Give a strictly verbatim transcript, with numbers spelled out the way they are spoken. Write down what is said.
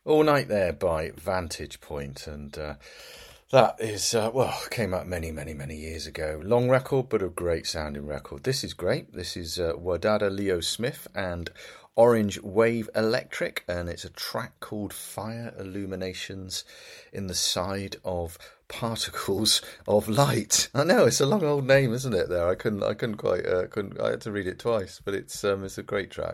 All Night There by Vantage Point, and uh, that is, uh, well, came out many, many, many years ago. Long record, but a great sounding record. This is great. This is uh, Wadada Leo Smith and Orange Wave Electric, and it's a track called Fire Illuminations in the Side of Particles of Light. I know, it's a long old name, isn't it? There, I couldn't, I couldn't quite, uh, couldn't. I had to read it twice, but it's, um, it's a great track.